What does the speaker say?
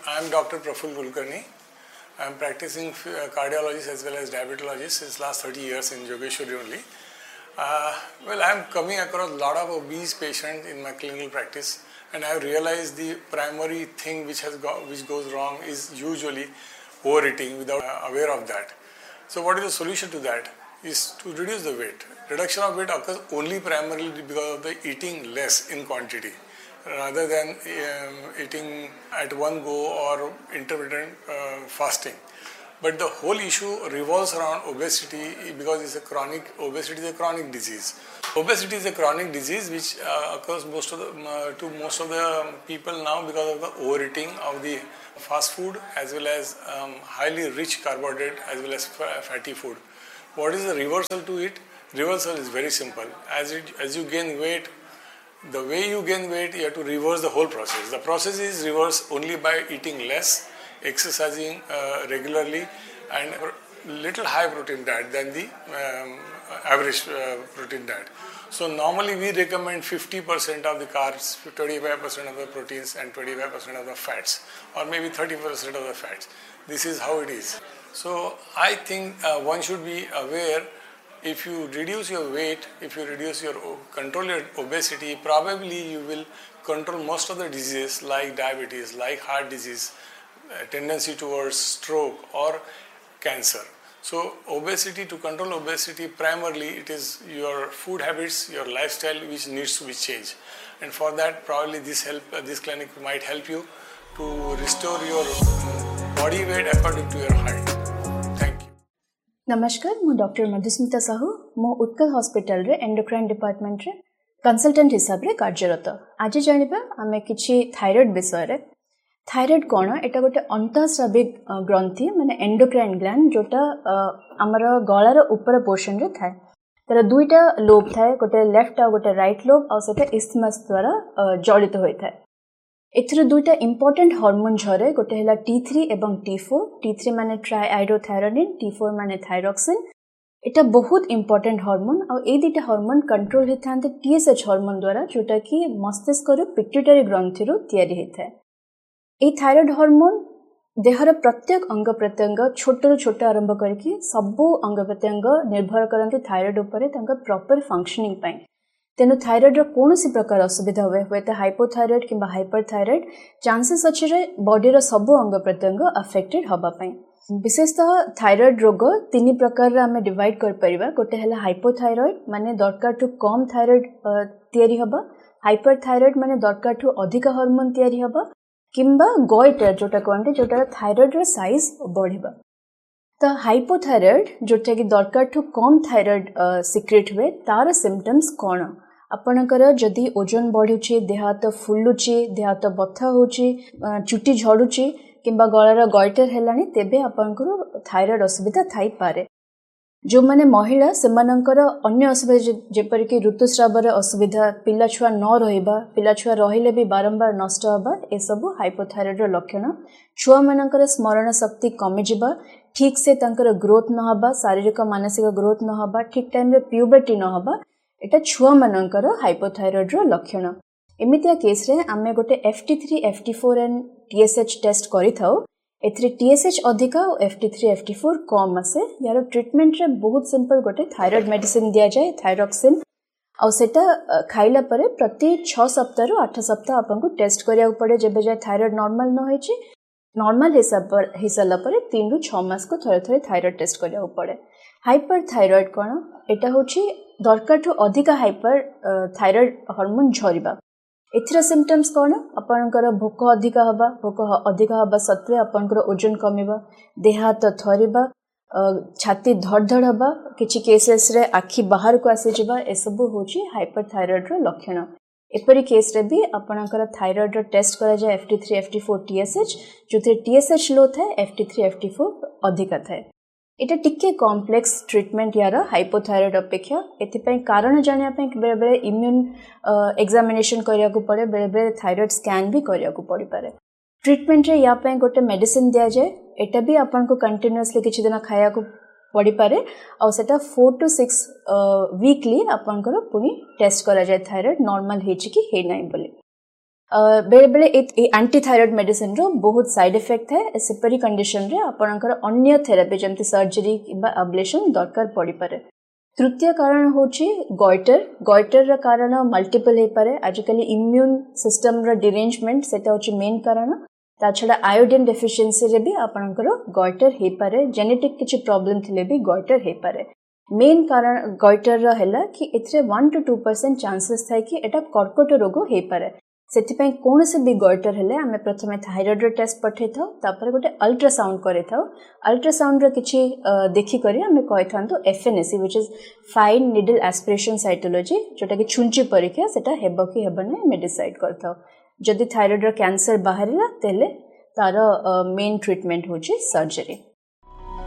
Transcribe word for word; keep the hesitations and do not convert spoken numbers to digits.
I am Doctor Praful Kulkarni. I am practicing cardiologist as well as diabetologist since last thirty years in Jogeshwari only. Uh, well, I am coming across a lot of obese patients in my clinical practice, and I have realized the primary thing which has go, which goes wrong is usually overeating without uh, aware of that. So, what is the solution to that? Is to reduce the weight. Reduction of weight occurs only primarily because of the eating less in quantity, rather than um, eating at one go or intermittent uh, fasting. But the whole issue revolves around obesity because it's a chronic, obesity is a chronic disease. Obesity is a chronic disease which uh, occurs most of the, uh, to most of the people now because of the overeating of the fast food as well as um, highly rich carbohydrate as well as fatty food. What is the reversal to it? Reversal is very simple. As it, as you gain weight, the way you gain weight, you have to reverse the whole process. The process is reversed only by eating less, exercising uh, regularly, and little high protein diet than the um, average uh, protein diet. So normally we recommend fifty percent of the carbs, twenty-five percent of the proteins and twenty-five percent of the fats, or maybe thirty percent of the fats. This is how it is. So I think uh, one should be aware, if you reduce your weight, if you reduce your, control your obesity, probably you will control most of the diseases like diabetes, like heart disease, uh, tendency towards stroke or cancer. So obesity, to control obesity, primarily it is your food habits, your lifestyle which needs to be changed. And for that, probably this help, uh, this clinic might help you to restore your body weight according to your height. नमस्कार मु doctor Madhusmita Sahu मो Utkal hospital रे endocrine department रे consultant हिसाब रे कार्यरत। आज जानिबा आमे किछि थायराइड विषय रे। थायराइड कोन एटा गोटे अंतःस्रावी ग्रंथि माने एंडोक्राइन ग्लैंड जोटा हमर गळार ऊपर पोर्शन रे थाए। तर दुईटा लोब थाए, गोटे लेफ्ट आ गोटे राइट लोब आ सेटा इस्थमस द्वारा जड़ित होय थाए। एथर दुईटा इंपोर्टेंट हार्मोन झरे, गोटे हैला टी थ्री एवं टी फोर। टी थ्री माने ट्राइआयोडोथायरोनिन, टी फोर माने थायरॉक्सिन। एटा बहुत इंपोर्टेंट हार्मोन आ ए दुईटा हार्मोन कंट्रोल हेथांते टीएसएच हार्मोन द्वारा, जोटा कि मस्तिष्क रो पिट्यूटरी ग्रंथि रो तयारी हेथाय। ए थायराइड हार्मोन देहर प्रत्येक अंग प्रत्यंग छोट रो छोट आरंभ करके सबो अंग प्रत्यंग निर्भर करंती थायराइड उपरे तांका प्रॉपर फंक्शनिंग पई। तेनु थायराइड रो कोनोसी प्रकार असुविधा हुए हुए तो हाइपोथायराइड किंबा हाइपरथायराइड चांसेस अछि रे बॉडी रो सबो अंग प्रत्यंग अफेक्टेड हबा पई। विशेषतः थायराइड रोग तीन प्रकार रे हमें डिवाइड कर परिबा। गोटे हैला हाइपोथायराइड माने दरकार टू कम थायराइड तयारी हबा, हाइपरथायराइड माने दरकार टू अधिक हार्मोन तयारी हबा, किंबा गोइटर जोटा कोनते जोटा थायराइड रो साइज बढ़िबा। तो हाइपोथायराइड जोटा कि दरकार टू कम थायराइड सिक्रेट हुए तार सिम्पटम्स कोन? आपणकर जदि ओजन बढ़ुची, देह हाथ फुलुची, देह हाथ बथा होची, चुटी झड़ुची किंबा गଳାର गॉइटर हेलानी, तेबे आपणकर थायराइड असुविधा थाई पारे। जो माने महिला सेमानकर अन्य असुविधा जेपर कि ऋतुस्रावर असुविधा, पिला छुआ न रहिबा, पिला छुआ रहिले भी बारंबार नष्ट हबा, ए सब हाइपोथायराइड रो लक्षण। छुआ मानकर स्मरण शक्ति कमी जिबा, ठीक से तांकर ग्रोथ न हबा, शारीरिक मानसिक ग्रोथ न हबा, ठीक टाइम रे प्यूबर्टी न हबा, एटा छुआ मानकर हाइपोथायराइड रो लक्षण। एमितिया केस रे आमे गोटे F T three, F T four and T S H test करि थाउ। एथरे टी एस एच अधिका और F T three, F T four कम आसे। यार ट्रीटमेंट रे बहुत सिंपल, गोटे थायराइड मेडिसिन दिया जाए, थायरॉक्सिन, और सेटा खाइला परे प्रति छह सप्ताह रु आठ सप्ताह आपनको टेस्ट करिया पड़े। जेबे जाय थायराइड नॉर्मल न होइची, नॉर्मल हिसाब पर हिसाला परे तीन रु छह मास को थरे थरे थायराइड टेस्ट करिया पड़े। हाइपरथायराइड कोन? एटा होची दरकार ठू अधिक हाइपर थायराइड हार्मोन झरिबा। एथिरा सिम्पटम्स कोन? आपनकर भोक अधिक हबा, भोक अधिक हबा सत्वे आपनकर ओजन कमिबा, देह हाथ थरिबा, छाती धड़धड़ हबा, किछि केसेस रे आखि बाहर को आसी जिबा, ए सब होची हाइपरथायराइड रो लक्षण। एपरि केस रे भी आपनकर थायराइड रो टेस्ट करा जाय F T three, F T four, T S H, जोथे T S H लो थाए, F T three, F T four अधिक थाए। एटा टिके कॉम्प्लेक्स ट्रीटमेंट यार हाइपोथायराइड अपेक्षा। एथिपई कारण जानिया पई बेले बेले इम्यून एग्जामिनेशन करिया को पड़े, बेले बेले थायराइड स्कैन भी करिया को पड़ी पारे। ट्रीटमेंट रे या पई गोटे मेडिसिन दिया जाए, एटा भी आपन को कंटीन्यूअसली किछि दिन खाया को पड़ी पारे, और सेटा फोर टू सिक्स वीकली आपन को पुनी टेस्ट करा जाए थायराइड नॉर्मल हेछि कि हे नै बोली। बेले बेले एंटी थायराइड मेडिसिन रो बहुत साइड इफेक्ट है सेपरी कंडीशन रे आपनकर अन्य थेरापी जमती सर्जरी किबा अब्लेशन दरकार पड़ी पारे। तृतीय कारण होची गॉइटर गॉइटर रा कारण मल्टीपल हे पारे आजिकली इम्यून सिस्टम रा डिरेंजमेंट सेटा होची मेन कारण ता छडा आयोडीन डेफिशिएंसी रे भी आपनकर गॉइटर हे पारे जेनेटिक किछि प्रॉब्लम थिले भी गॉइटर हे पारे। मेन कारण गॉइटर रा हैला कि एथरे one two two percent chances थाय कि एटा कर्कट रोग हे पारे। सेति कौन से भी गॉइटर हेले आमे प्रथमे थायराइड टेस्ट पठे था तापर गोटे अल्ट्रासाउंड करे था अल्ट्रासाउंड रो किछि देखि करी आमे कहि थांतो FNAC which is fine needle aspiration cytology जोटा कि छुंची परीक्षा सेटा हेबो कि हेबने मे डिसाइड करथाओ। जदि थायराइड रो कैंसर बाहरिला तेले तार मेन ट्रीटमेंट होची सर्जरी।